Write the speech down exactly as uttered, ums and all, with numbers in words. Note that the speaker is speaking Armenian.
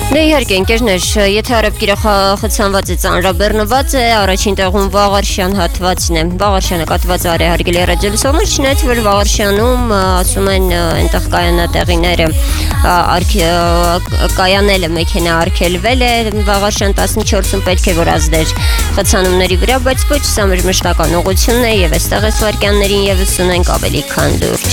Դե իհարկե ընկերներ, եթե արևկիրը խցանված է ծանրաբեռնված է, առաջին տեղում Վաղարշյան հատվածն է։ Վաղարշյանը կատված արի հարգելի ռադիոլսողներ, չնայած որ Վաղարշյանում ասում են այնտեղ կայանատեղիները կայանելը մեքենա արգելվել է Վաղարշյան տասնչորսում պետք է որ ազդեր խցանումների վրա, բայց ոչ սա մեր մշտական ուղղությունն է եւ այստեղ այս վարքյաններին եւս ունենք ավելի քան լուրջ։